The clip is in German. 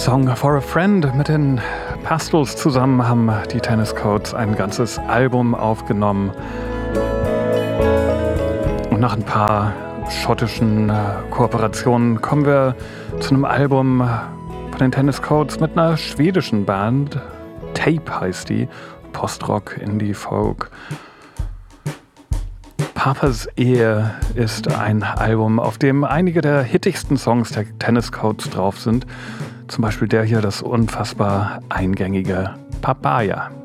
Song for a Friend mit den Pastels zusammen haben die Tennis Coats ein ganzes Album aufgenommen. Und nach ein paar schottischen Kooperationen kommen wir zu einem Album von den Tennis Coats mit einer schwedischen Band. Tape heißt die. Postrock, Indie, Folk. Papas Ehe ist ein Album, auf dem einige der hittigsten Songs der Tennis Coats drauf sind. Zum Beispiel der hier, das unfassbar eingängige Papaya.